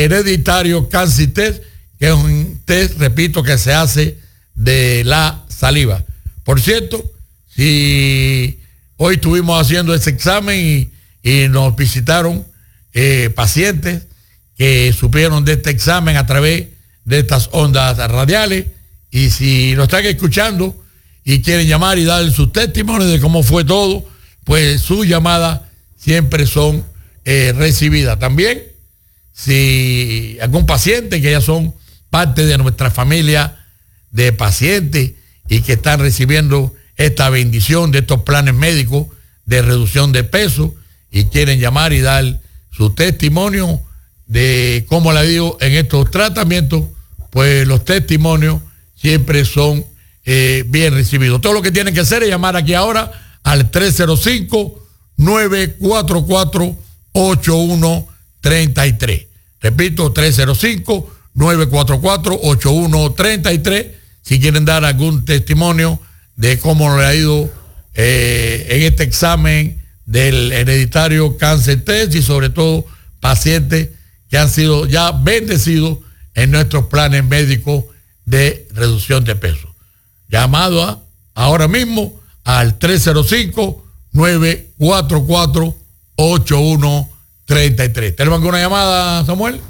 hereditario Cancer Test, que es un test, repito, que se hace de la saliva. Por cierto, si hoy estuvimos haciendo ese examen y nos visitaron pacientes que supieron de este examen a través de estas ondas radiales, y si nos están escuchando y quieren llamar y dar sus testimonios de cómo fue todo, pues sus llamadas siempre son recibidas. También, si algún paciente que ya son parte de nuestra familia de pacientes y que están recibiendo esta bendición de estos planes médicos de reducción de peso y quieren llamar y dar su testimonio de cómo le ha ido en estos tratamientos, pues los testimonios siempre son bien recibidos. Todo lo que tienen que hacer es llamar aquí ahora al 305-944-8133. Repito, 305-944-8133. Si quieren dar algún testimonio de cómo le ha ido en este examen del hereditario Cancer Test, y sobre todo pacientes que han sido ya bendecidos en nuestros planes médicos de reducción de peso. Llamado ahora mismo al 305-944-8133. ¿Tenemos alguna llamada, Samuel?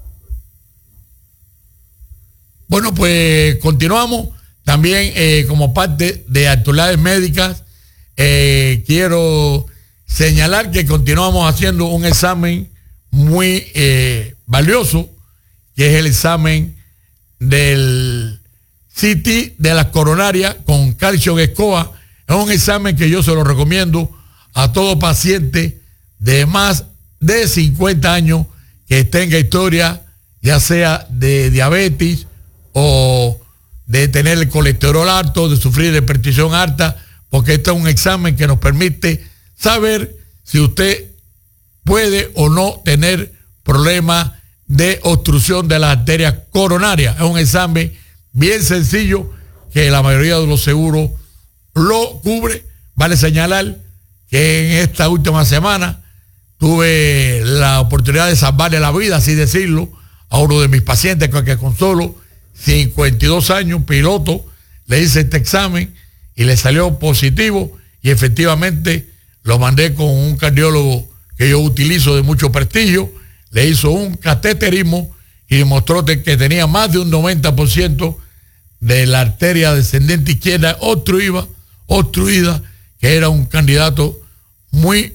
Bueno, pues continuamos. También como parte de actualidades médicas, quiero señalar que continuamos haciendo un examen muy valioso, que es el examen del CT de las coronarias con calcio escoba. Es un examen que yo se lo recomiendo a todo paciente de más de 50 años que tenga historia, ya sea de diabetes o de tener el colesterol alto, de sufrir de hipertensión alta, porque este es un examen que nos permite saber si usted puede o no tener problemas de obstrucción de las arterias coronarias. Es un examen bien sencillo que la mayoría de los seguros lo cubre. Vale señalar que en esta última semana tuve la oportunidad de salvarle la vida, así decirlo, a uno de mis pacientes que con solo 52 años, piloto, le hice este examen y le salió positivo, y efectivamente lo mandé con un cardiólogo que yo utilizo de mucho prestigio. Le hizo un cateterismo y demostró que tenía más de un 90% de la arteria descendente izquierda obstruida, que era un candidato muy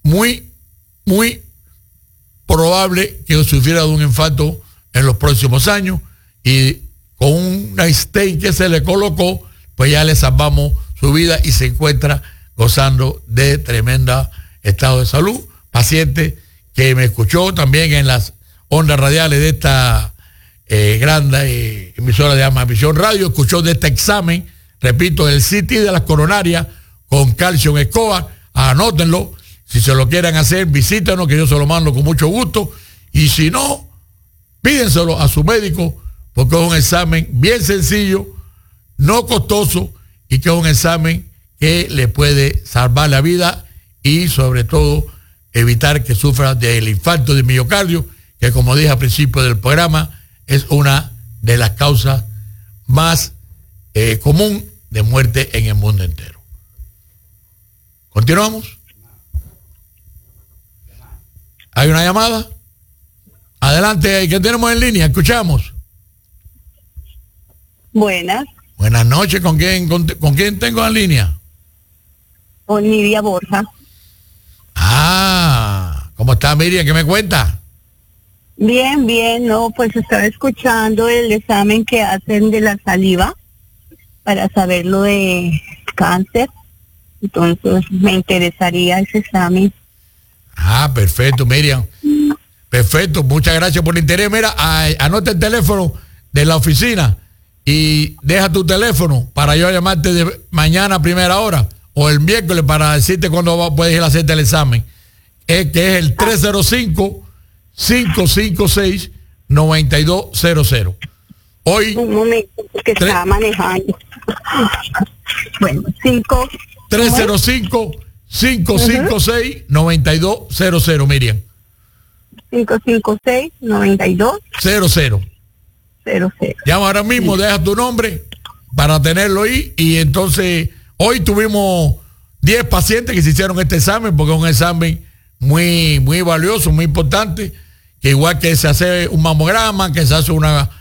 probable que sufriera de un infarto en los próximos años, y con una stent que se le colocó, pues ya le salvamos su vida y se encuentra gozando de tremenda estado de salud. Paciente que me escuchó también en las ondas radiales de esta gran emisora de Amavisión Radio, escuchó de este examen, repito, el CT de las coronarias con calcio en escoba. Anótenlo, si se lo quieren hacer, visítenos, que yo se lo mando con mucho gusto, y si no, pídenselo a su médico, porque es un examen bien sencillo, no costoso, y que es un examen que le puede salvar la vida y sobre todo evitar que sufra del infarto de miocardio, que como dije al principio del programa, es una de las causas más común de muerte en el mundo entero. ¿Continuamos? ¿Hay una llamada? Adelante, ¿qué tenemos en línea? Escuchamos. Buenas. Buenas noches, ¿con quién tengo en línea? Con Nidia Borja. ¿Cómo está, Miriam? ¿Qué me cuenta? Bien, no, pues estaba escuchando el examen que hacen de la saliva para saber lo de cáncer, entonces me interesaría ese examen. Perfecto, Miriam. Perfecto, muchas gracias por el interés. Mira, anota el teléfono de la oficina y deja tu teléfono para yo llamarte de mañana a primera hora o el miércoles para decirte cuándo puedes ir a hacerte el examen. Que es el 305-556-9200. Hoy... Un momento, porque estaba manejando. Bueno, 305-556-9200, Miriam. 556-9200. Llama ahora mismo, Sí. deja tu nombre para tenerlo ahí. Y entonces, hoy tuvimos 10 pacientes que se hicieron este examen, porque es un examen muy, muy valioso, muy importante. Que igual que se hace un mamograma, que se hace una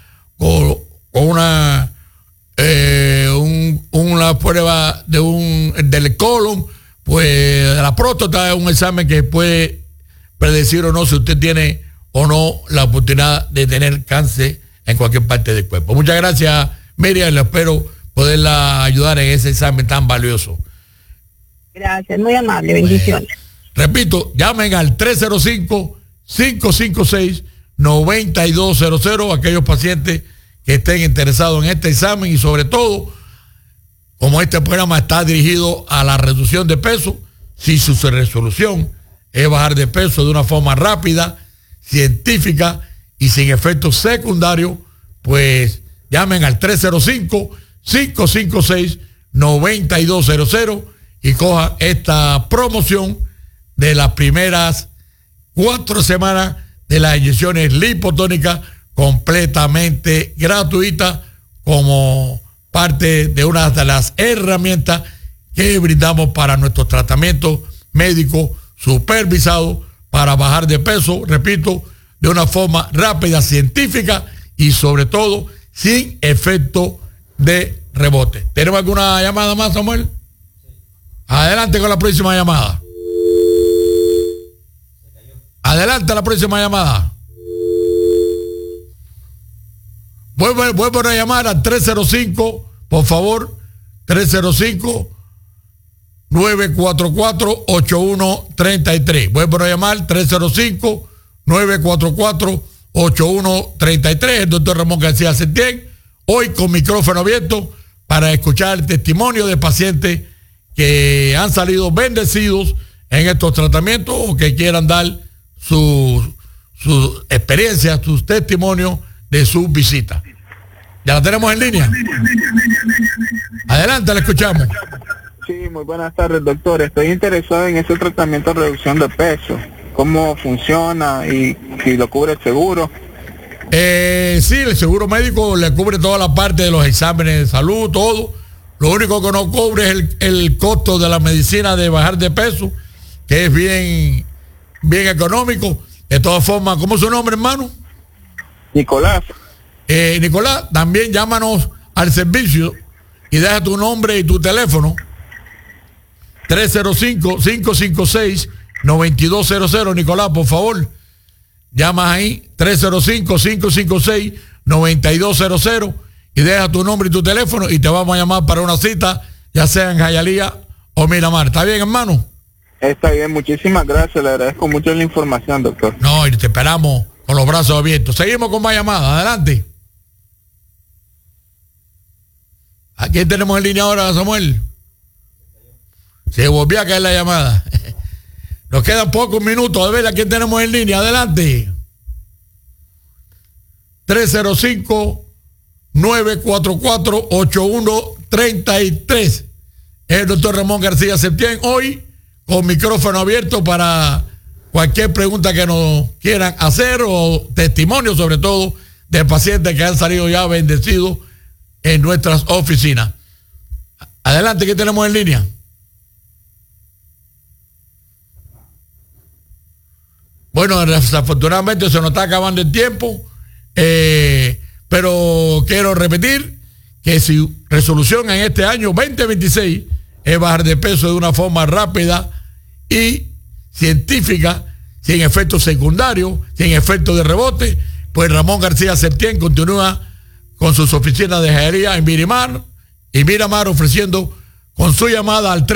prueba del colon, pues la próstata es un examen que puede predecir o no si usted tiene o no la oportunidad de tener cáncer en cualquier parte del cuerpo. Muchas gracias, Miriam, le espero poderla ayudar en ese examen tan valioso. Gracias, muy amable, bendiciones. Repito, llamen al 305-556-9200 aquellos pacientes que estén interesados en este examen y sobre todo, como este programa está dirigido a la reducción de peso, si su resolución es bajar de peso de una forma rápida, científica y sin efectos secundarios, pues llamen al 305-556-9200 y cojan esta promoción de las primeras 4 semanas de las inyecciones lipotónicas completamente gratuitas como parte de una de las herramientas que brindamos para nuestros tratamientos médicos supervisados para bajar de peso, repito, de una forma rápida, científica y sobre todo sin efecto de rebote. ¿Tenemos alguna llamada más, Samuel? Adelante con la próxima llamada. Adelante la próxima llamada. Vuelvo a llamar al 305, por favor, 305-944-8133. Vuelvo a llamar, 305-944-8133. El doctor Ramón García Septién, hoy con micrófono abierto para escuchar el testimonio de pacientes que han salido bendecidos en estos tratamientos o que quieran dar su experiencia, sus testimonios de su visita. ¿Ya la tenemos en línea? Adelante, la escuchamos. Sí, muy buenas tardes, doctor. Estoy interesado en ese tratamiento de reducción de peso. ¿Cómo funciona y si lo cubre el seguro? Sí, el seguro médico le cubre toda la parte de los exámenes de salud, todo. Lo único que no cubre es el costo de la medicina de bajar de peso, que es bien económico. De todas formas, ¿cómo es su nombre, hermano? Nicolás. Nicolás, también llámanos al servicio y deja tu nombre y tu teléfono. 305-556-9200. Nicolás, por favor, llama ahí, 305-556-9200 y deja tu nombre y tu teléfono y te vamos a llamar para una cita, ya sea en Jayalía o Miramar. ¿Está bien, hermano? Está bien, muchísimas gracias, le agradezco mucho la información, doctor. No, y te esperamos con los brazos abiertos. Seguimos con más llamadas, adelante. ¿A quién tenemos en línea ahora, Samuel? Se volvió a caer la llamada. Nos quedan pocos minutos. A ver, ¿a quién tenemos en línea? Adelante. 305-944-8133. Es el doctor Ramón García Septién. Hoy con micrófono abierto para cualquier pregunta que nos quieran hacer o testimonio, sobre todo, de pacientes que han salido ya bendecidos en nuestras oficinas. Adelante, ¿qué tenemos en línea? Bueno, desafortunadamente se nos está acabando el tiempo, pero quiero repetir que si resolución en este año 2026 es bajar de peso de una forma rápida y científica, sin efectos secundarios, sin efectos de rebote, pues Ramón García Septién continúa con sus oficinas de joyería en Miramar ofreciendo con su llamada al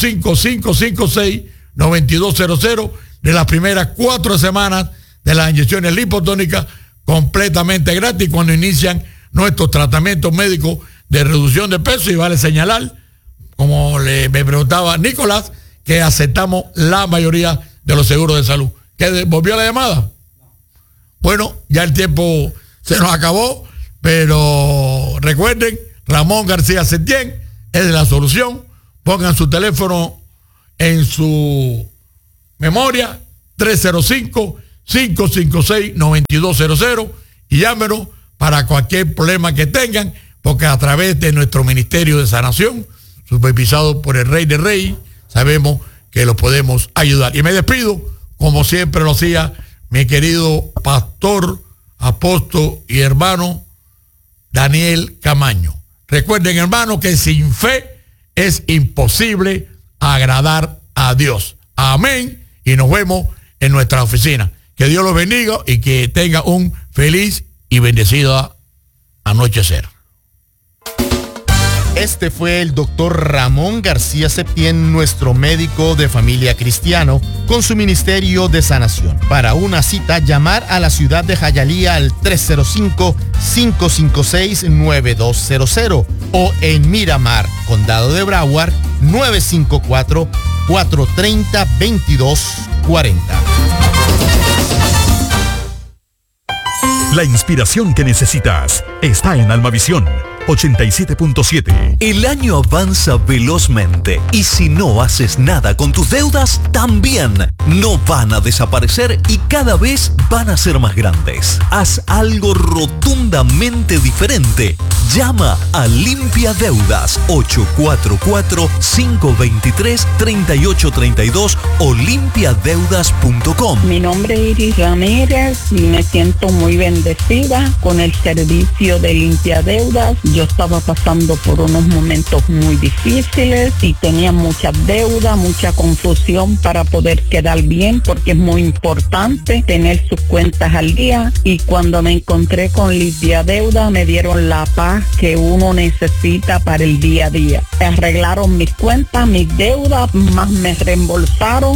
305-556-9200 de las primeras 4 semanas de las inyecciones lipotónicas completamente gratis cuando inician nuestros tratamientos médicos de reducción de peso. Y vale señalar, como me preguntaba Nicolás, que aceptamos la mayoría de los seguros de salud. ¿Que volvió la llamada? Bueno, ya el tiempo se nos acabó, pero recuerden, Ramón García Septién es la solución. Pongan su teléfono en su memoria, 556-9200 y llámenos para cualquier problema que tengan, porque a través de nuestro Ministerio de Sanación, supervisado por el Rey de Reyes, sabemos que lo podemos ayudar. Y me despido, como siempre lo hacía, mi querido pastor, apóstol y hermano Daniel Camaño. Recuerden, hermano, que sin fe es imposible agradar a Dios. Amén. Y nos vemos en nuestra oficina. Que Dios los bendiga y que tenga un feliz y bendecido anochecer. Este fue el doctor Ramón García Septién, nuestro médico de familia cristiano, con su ministerio de sanación. Para una cita, llamar a la ciudad de Hialeah al 305-556-9200 o en Miramar, Condado de Broward, 954-430-2240. La inspiración que necesitas está en Almavisión 87.7. El año avanza velozmente y si no haces nada con tus deudas, también no van a desaparecer y cada vez van a ser más grandes. Haz algo rotundamente diferente. Llama a Limpia Deudas 844-523-3832 o limpiadeudas.com. Mi nombre es Iris Ramírez y me siento muy bendecida con el servicio de Limpia Deudas. Yo estaba pasando por unos momentos muy difíciles y tenía mucha deuda, mucha confusión para poder quedar bien, porque es muy importante tener sus cuentas al día. Y cuando me encontré con Limpia Deuda, me dieron la paz que uno necesita para el día a día. Arreglaron mis cuentas, mis deudas, más me reembolsaron